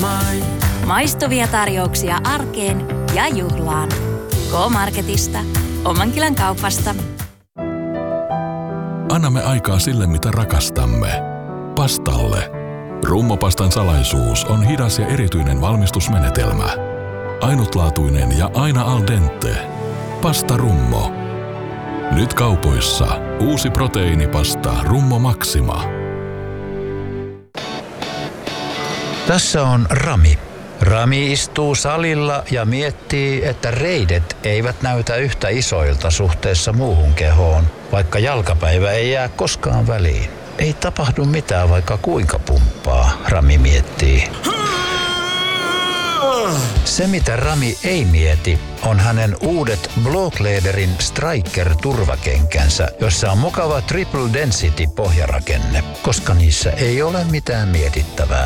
Maistuvia tarjouksia arkeen ja juhlaan. K-Marketista. Omankylän kaupasta. Annamme aikaa sille, mitä rakastamme. Pastalle. Rummopastan salaisuus on hidas ja erityinen valmistusmenetelmä. Ainutlaatuinen ja aina al dente. Pasta Rummo. Nyt kaupoissa uusi proteiinipasta Rummo Maxima. Tässä on Rami. Rami istuu salilla ja miettii, että reidet eivät näytä yhtä isoilta suhteessa muuhun kehoon, vaikka jalkapäivä ei jää koskaan väliin. Ei tapahdu mitään, vaikka kuinka pumppaa, Rami miettii. Se, mitä Rami ei mieti, on hänen uudet Blocklederin Striker-turvakenkänsä, jossa on mukava Triple Density -pohjarakenne, koska niissä ei ole mitään mietittävää.